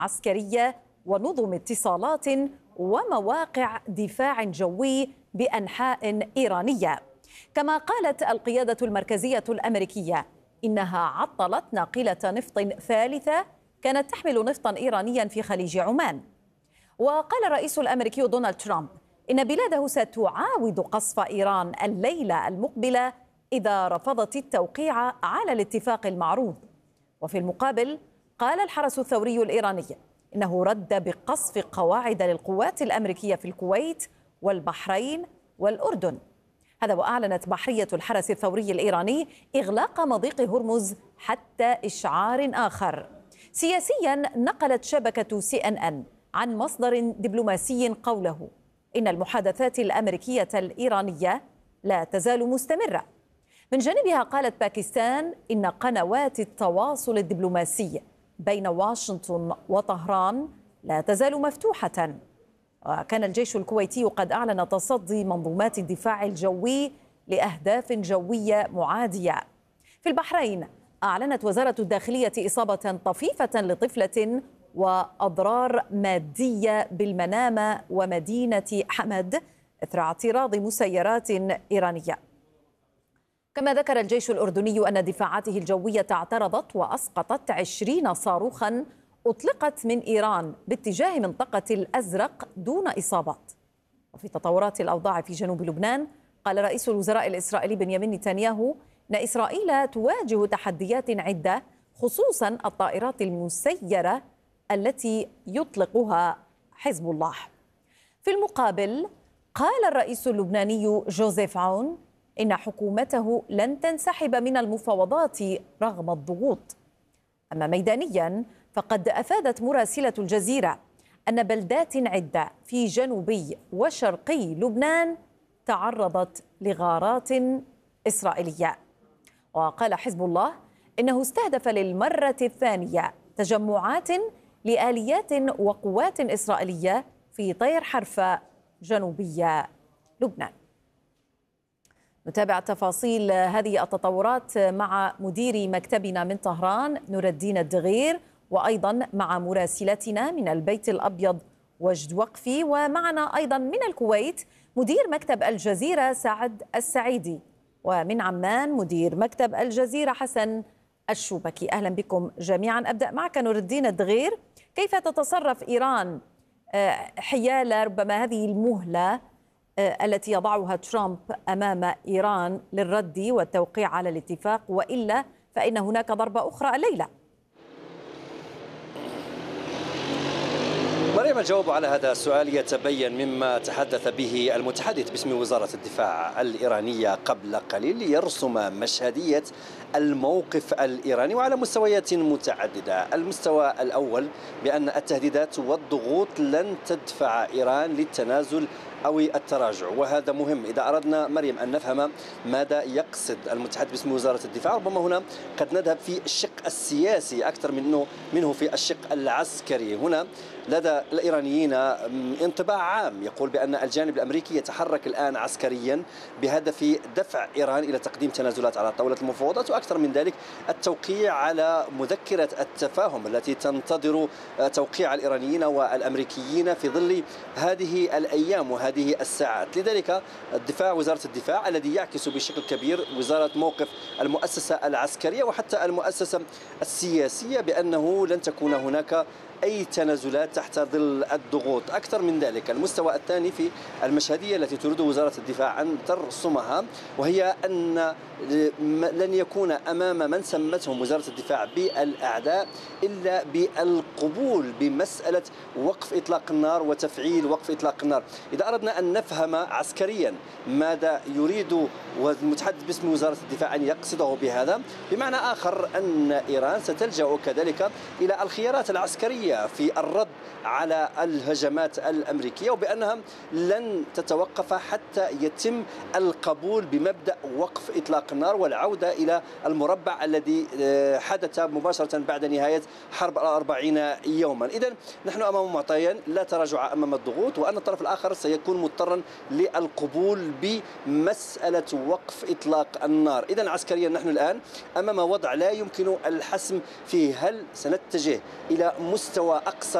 عسكرية ونظم اتصالات ومواقع دفاع جوي بأنحاء إيرانية. كما قالت القيادة المركزية الأمريكية إنها عطلت ناقلة نفط ثالثة كانت تحمل نفطا إيرانيا في خليج عمان. وقال الرئيس الأمريكي دونالد ترامب إن بلاده ستعاود قصف إيران الليلة المقبلة إذا رفضت التوقيع على الاتفاق المعروض. وفي المقابل قال الحرس الثوري الإيراني إنه رد بقصف قواعد للقوات الأمريكية في الكويت والبحرين والأردن. هذا وأعلنت بحرية الحرس الثوري الإيراني إغلاق مضيق هرمز حتى إشعار آخر. سياسيا نقلت شبكة CNN عن مصدر دبلوماسي قوله إن المحادثات الأمريكية الإيرانية لا تزال مستمرة. من جانبها قالت باكستان إن قنوات التواصل الدبلوماسي بين واشنطن وطهران لا تزال مفتوحة. وكان الجيش الكويتي قد أعلن تصدي منظومات الدفاع الجوي لأهداف جوية معادية. في البحرين أعلنت وزارة الداخلية إصابة طفيفة لطفلة وأضرار مادية بالمنامة ومدينة حمد إثر اعتراض مسيرات إيرانية. كما ذكر الجيش الأردني أن دفاعاته الجوية اعترضت وأسقطت 20 صاروخا أطلقت من إيران باتجاه منطقة الأزرق دون إصابات. وفي تطورات الأوضاع في جنوب لبنان قال رئيس الوزراء الإسرائيلي بنيامين نتنياهو أن إسرائيل تواجه تحديات عدة خصوصا الطائرات المسيرة التي يطلقها حزب الله. في المقابل قال الرئيس اللبناني جوزيف عون إن حكومته لن تنسحب من المفاوضات رغم الضغوط. أما ميدانيا فقد أفادت مراسلة الجزيرة أن بلدات عدة في جنوبي وشرقي لبنان تعرضت لغارات إسرائيلية. وقال حزب الله إنه استهدف للمرة الثانية تجمعات لآليات وقوات إسرائيلية في طير حرفة جنوبية لبنان. نتابع تفاصيل هذه التطورات مع مدير مكتبنا من طهران نور الدين الدغير، وأيضا مع مراسلتنا من البيت الأبيض وجد وقفي، ومعنا أيضا من الكويت مدير مكتب الجزيرة سعد السعيدي، ومن عمان مدير مكتب الجزيرة حسن الشوبكي. أهلا بكم جميعا. أبدأ معك نور الدين الدغير، كيف تتصرف إيران حيال ربما هذه المهلة التي يضعها ترامب أمام إيران للرد والتوقيع على الاتفاق، وإلا فإن هناك ضربة أخرى الليلة؟ مريم، الجواب على هذا السؤال يتبين مما تحدث به المتحدث باسم وزارة الدفاع الإيرانية قبل قليل، يرسم مشهدية الموقف الإيراني وعلى مستويات متعددة. المستوى الأول بأن التهديدات والضغوط لن تدفع إيران للتنازل أو التراجع، وهذا مهم إذا أردنا مريم أن نفهم ماذا يقصد المتحدث باسم وزارة الدفاع. ربما هنا قد نذهب في الشق السياسي أكثر منه في الشق العسكري. هنا لدى الإيرانيين انطباع عام يقول بأن الجانب الأمريكي يتحرك الآن عسكريا بهدف دفع إيران إلى تقديم تنازلات على طاولة المفاوضات، وأكثر من ذلك التوقيع على مذكرة التفاهم التي تنتظر توقيع الإيرانيين والأمريكيين في ظل هذه الأيام وهذه الساعات. لذلك وزارة الدفاع الذي يعكس بشكل كبير موقف المؤسسة العسكرية وحتى المؤسسة السياسية بأنه لن تكون هناك أي تنازلات تحت ظل الضغوط. أكثر من ذلك المستوى الثاني في المشهدية التي تريد وزارة الدفاع أن ترسمها، وهي أن لن يكون أمام من سمتهم وزارة الدفاع بالأعداء إلا بالقبول بمسألة وقف إطلاق النار وتفعيل وقف إطلاق النار. إذا أردنا أن نفهم عسكريا ماذا يريد المتحدث باسم وزارة الدفاع أن يقصده بهذا، بمعنى آخر أن إيران ستلجأ كذلك إلى الخيارات العسكرية في الرد على الهجمات الأمريكية، وبأنها لن تتوقف حتى يتم القبول بمبدأ وقف إطلاق النار والعودة إلى المربع الذي حدث مباشرة بعد نهاية حرب 40 يوما. إذن نحن أمام معطيين لا تراجع أمام الضغوط، وأن الطرف الآخر سيكون مضطرا للقبول بمسألة وقف إطلاق النار. إذن عسكريا نحن الآن أمام وضع لا يمكن الحسم فيه، هل سنتجه إلى مستوى مستوى أقصى